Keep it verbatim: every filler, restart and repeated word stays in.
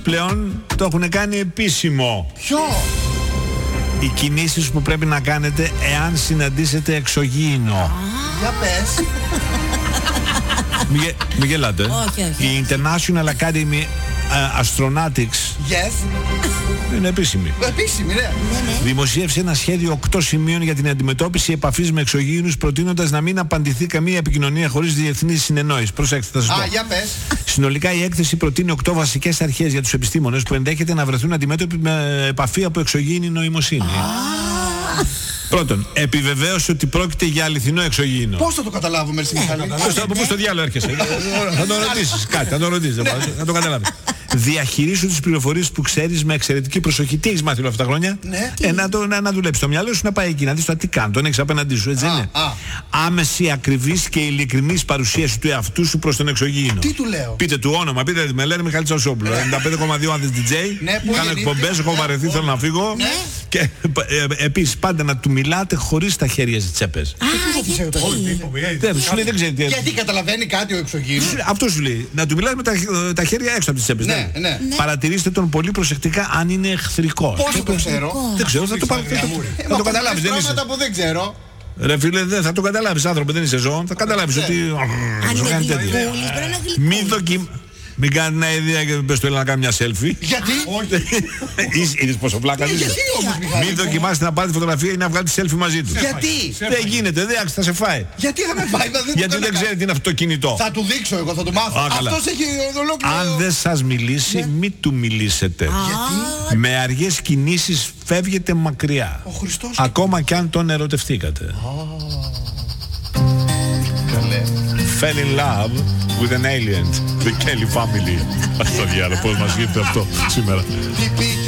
πλέον το έχουν κάνει επίσημο. Ποιο? Οι κινήσεις που πρέπει να κάνετε εάν συναντήσετε εξωγήινο. Για πες. Μη, μη γελάτε. Όχι, όχι. Η International Academy uh, Astronautics Yes. είναι επίσημη. Επίσημη, ναι. Ναι, ναι. Δημοσίευσε ένα σχέδιο οκτώ σημείων για την αντιμετώπιση επαφής με εξωγήινους, προτείνοντας να μην απαντηθεί καμία επικοινωνία χωρίς διεθνή συνεννόηση. Προσέξτε, θα σας πω. Α, για πες. Συνολικά η έκθεση προτείνει οκτώ βασικές αρχές για τους επιστήμονες που ενδέχεται να βρεθούν αντιμέτωποι με επαφή από εξωγήινη νοημοσύνη. Πρώτον, επιβεβαίωσε ότι πρόκειται για αληθινό εξωγήινο. Πώς θα το καταλάβουμε, Ερση Μιχάλη? Πώς θα- Πώς στο διάλογο έρχεσαι? Θα το ρωτήσεις κάτι, θα το ρωτήσεις, θα το καταλάβεις. Διαχειρίσου τις πληροφορίες που ξέρεις με εξαιρετική προσοχή. Τι έχεις μάθει όλα αυτά τα χρόνια? Ναι. Ε, να, το, να, να δουλέψεις το μυαλό σου, να πάει εκεί, να δεις το τι κάνει, τον έχεις απέναντί σου, έτσι Α, είναι. α. Άμεση, ακριβής και ειλικρινής παρουσίαση του εαυτού σου προς τον εξωγήινο. Τι του λέω? Πείτε του όνομα, πείτε με λένε Μιχάλη Τσαουσόπουλο. ενενήντα πέντε κόμμα δύο άνδρες ντι τζέι. Ναι, πού Κάνω γεννήθηκε? εκπομπές, έχω Ναι. βαρεθεί, θέλω να φύγω. Ναι. Και ε, επίσης πάντα να του μιλάτε χωρίς τα χέρια στις τσέπες. Α, γιατί? Δεν, σου λέει, δεν ξέρει τι. Γιατί καταλαβαίνει κάτι ο εξωγήινος? Αυτό σου λέει. Να του μιλάς με τα, τα χέρια έξω από τις τσέπες. Ναι, ναι. Παρατηρήστε τον πολύ προσεκτικά αν είναι εχθρικός. Πώς θα το ξέρω? Δεν ξέρω, θα το, πάρει, θα το, Ε, θα μα το καταλάβεις, δεν πράγματα είσαι. που δεν ξέρω. Ρε φίλε, δεν θα το καταλάβεις, άνθρωπο, δεν είσαι ζώο. Θα καταλάβεις Ναι. ότι. Αν σου είναι κάνει τέτοιο. γλυκούλης, μπορεί να είναι Μην γλυκούλης. δοκιμ... Μην κάνει ένα ιδέα και πες του έλα να κάνει μια selfie. Γιατί? Είδες πόσο πλάκα είσαι. Γιατί όμως, Μιχάλη? Μην δοκιμάσετε να πάρετε φωτογραφία ή να βγάλετε selfie μαζί του. Γιατί? Δεν γίνεται, δεν θα σε φάει. Γιατί θα με πάει? δεν το Γιατί κάνω δεν καν. ξέρει τι είναι αυτό το κινητό. Θα του δείξω εγώ, θα του μάθω. Α, καλά. Αυτός έχει ολόκληρο. Αν δεν σας μιλήσει, μην του μιλήσετε. Με αργές κινήσεις φεύγετε μακριά. Ο Χριστός. Ακόμα κι αν τον ερωτευτήκατε. Καλέ. Fell in love with an alien. The Kelly family. Ας το διάλογο, πώς μας γίνεται αυτό σήμερα. Τι πήγε.